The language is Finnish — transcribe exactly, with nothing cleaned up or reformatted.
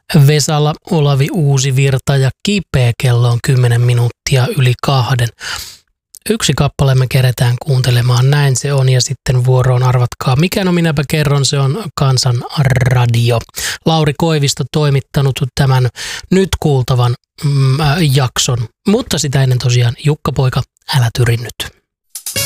Vesala, Olavi Uusivirta ja Kipeä kello on kymmenen minuuttia yli kahden. Yksi kappale me keretään kuuntelemaan, näin se on, ja sitten vuoroon arvatkaa. Mikä no minäpä kerron, se on Kansan radio. Lauri Koivisto toimittanut tämän nyt kuultavan mm, äh, jakson, mutta sitä ennen tosiaan Jukka Poika, älä tyri nyt.